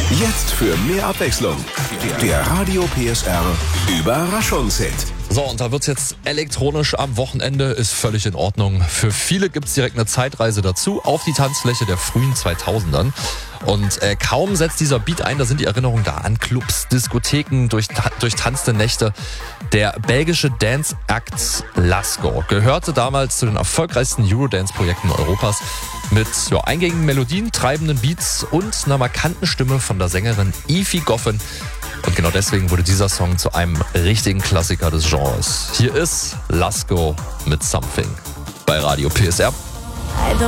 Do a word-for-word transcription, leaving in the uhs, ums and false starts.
Jetzt für mehr Abwechslung. Der Radio P S R Überraschungshit. So, und da wird's jetzt elektronisch am Wochenende, ist völlig in Ordnung. Für viele gibt's direkt eine Zeitreise dazu auf die Tanzfläche der frühen zweitausendern. Und äh, kaum setzt dieser Beat ein, da sind die Erinnerungen da an Clubs, Diskotheken, durch, durchtanzte Nächte. Der belgische Dance-Act Lasco gehörte damals zu den erfolgreichsten Eurodance-Projekten Europas mit ja, eingängigen Melodien, treibenden Beats und einer markanten Stimme von der Sängerin Aoife Goffin. Und genau deswegen wurde dieser Song zu einem richtigen Klassiker des Genres. Hier ist Lasco mit Something bei Radio P S R.